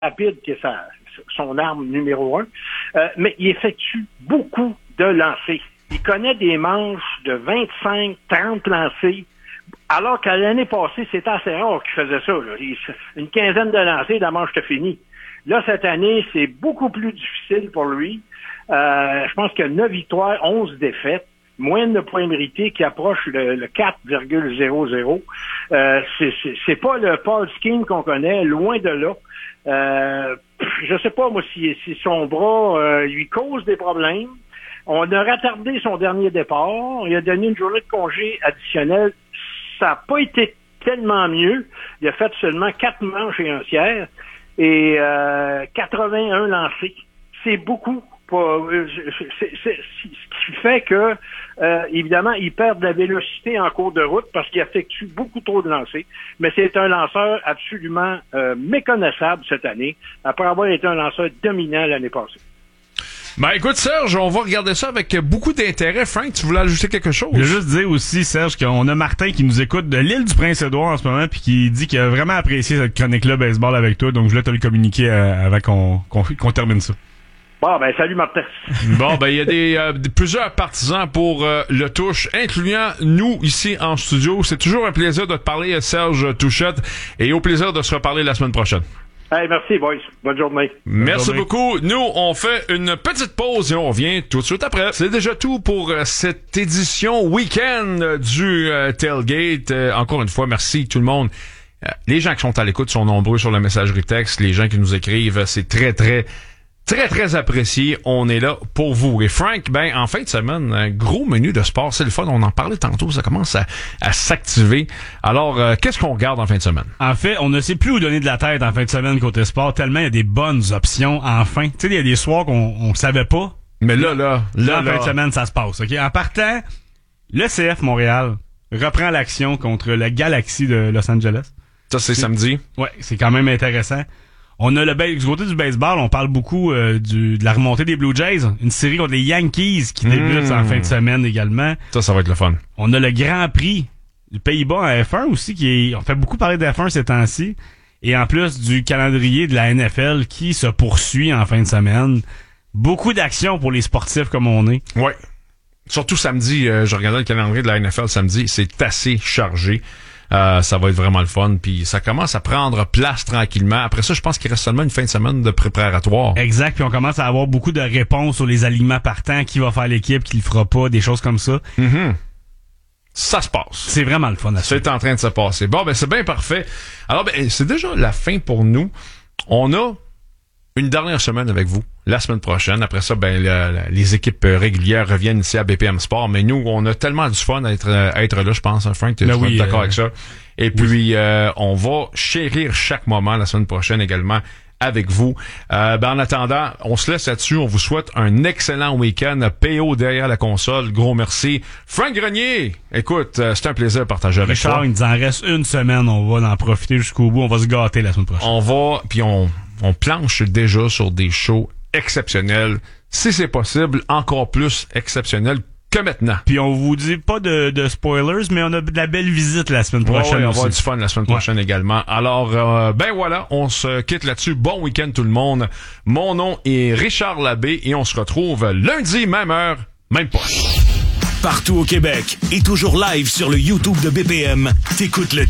rapide, qui est son arme numéro 1, mais il effectue beaucoup de lancers. Il connaît des manches de 25, 30 lancers, alors qu'à l'année passée, c'était assez rare qu'il faisait ça. Là. Une quinzaine de lancers, la manche était finie. Là, cette année, c'est beaucoup plus difficile pour lui. Je pense qu'il y a 9 victoires, 11 défaites, moyenne de points mérités qui approche le 4,00. C'est pas le Paul Skeens qu'on connaît, loin de là. Je sais pas, moi, si son bras lui cause des problèmes. On a retardé son dernier départ. Il a donné une journée de congé additionnelle. Ça n'a pas été tellement mieux. Il a fait seulement 4 manches et un tiers et 81 lancés. C'est beaucoup. Ce qui fait que, évidemment, il perd de la vélocité en cours de route parce qu'il effectue beaucoup trop de lancers. Mais c'est un lanceur absolument méconnaissable cette année, après avoir été un lanceur dominant l'année passée. Ben écoute Serge, on va regarder ça avec beaucoup d'intérêt. Frank, tu voulais ajouter quelque chose? Je veux juste dire aussi, Serge, qu'on a Martin qui nous écoute de l'île du Prince-Édouard en ce moment puis qui dit qu'il a vraiment apprécié cette chronique-là baseball avec toi. Donc je voulais te le communiquer avant qu'on termine ça. Bon, ben salut Martin. Bon, ben il y a plusieurs partisans pour le touche, incluant nous ici en studio. C'est toujours un plaisir de te parler, Serge Touchette, et au plaisir de se reparler la semaine prochaine. Hey, merci, boys. Bonne journée. Merci beaucoup. Nous, on fait une petite pause et on revient tout de suite après. C'est déjà tout pour cette édition week-end du Tailgate. Encore une fois, merci tout le monde. Les gens qui sont à l'écoute sont nombreux sur la messagerie texte. Les gens qui nous écrivent, c'est très, très apprécié. On est là pour vous. Et Frank, ben, en fin de semaine, un gros menu de sport. C'est le fun. On en parlait tantôt. Ça commence à s'activer. Alors, qu'est-ce qu'on regarde en fin de semaine? En fait, on ne sait plus où donner de la tête en fin de semaine côté sport, tellement il y a des bonnes options, enfin. Tu sais, il y a des soirs qu'on savait pas. Mais là, en fin de semaine, ça se passe, OK? En partant, le CF Montréal reprend l'action contre le Galaxy de Los Angeles. Ça, c'est samedi. Ouais, c'est quand même intéressant. On a du côté du baseball, on parle beaucoup de la remontée des Blue Jays, une série contre les Yankees qui débute en fin de semaine également. Ça va être le fun. On a le Grand Prix du Pays-Bas en F1 aussi, on fait beaucoup parler de F1 ces temps-ci, et en plus du calendrier de la NFL qui se poursuit en fin de semaine. Beaucoup d'actions pour les sportifs comme on est. Ouais. Surtout samedi, je regardais le calendrier de la NFL samedi, c'est assez chargé. Ça va être vraiment le fun, puis ça commence à prendre place tranquillement. Après ça, je pense qu'il reste seulement une fin de semaine de préparatoire. Exact, puis on commence à avoir beaucoup de réponses sur les alignements partants, qui va faire l'équipe, qui le fera pas, des choses comme ça. Mm-hmm. Ça se passe. C'est vraiment le fun. C'est en train de se passer. Bon, ben c'est bien parfait. Alors, ben c'est déjà la fin pour nous. On a une dernière semaine avec vous, la semaine prochaine. Après ça, ben les équipes régulières reviennent ici à BPM Sport. Mais nous, on a tellement du fun à être là, je pense, hein, Frank. Tu vas être d'accord avec ça. Et puis, on va chérir chaque moment la semaine prochaine également avec vous. En attendant, on se laisse là-dessus. On vous souhaite un excellent week-end. PO derrière la console. Gros merci. Frank Grenier, écoute, c'est un plaisir de partager avec toi. Richard, il nous en reste une semaine. On va en profiter jusqu'au bout. On va se gâter la semaine prochaine. On planche déjà sur des shows exceptionnels. Si c'est possible, encore plus exceptionnels que maintenant. Puis on vous dit pas de spoilers, mais on a de la belle visite la semaine prochaine. Ouais, on va avoir du fun la semaine prochaine également. Alors, ben voilà, on se quitte là-dessus. Bon week-end tout le monde. Mon nom est Richard Labbé et on se retrouve lundi, même heure, même poste. Partout au Québec et toujours live sur le YouTube de BPM, t'écoutes le